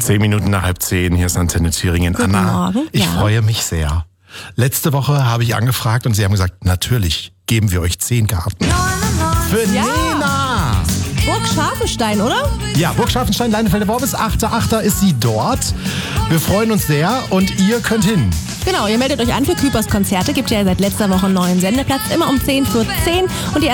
10 nach 9:30, hier ist Antenne Thüringen. Guten Anna, Morgen. ich Ja. freue mich sehr. Letzte Woche habe ich angefragt und Sie haben gesagt, natürlich geben wir euch 10 Karten. Für Ja. Nena! Burg Scharfenstein, oder? Ja, Burg Scharfenstein, Leinefelde-Worbis, 8.8. ist sie dort. Wir freuen uns sehr und ihr könnt hin. Genau, ihr meldet euch an für Küpers Konzerte. Gibt ja seit letzter Woche einen neuen Sendeplatz, immer um 10 vor 10. Und die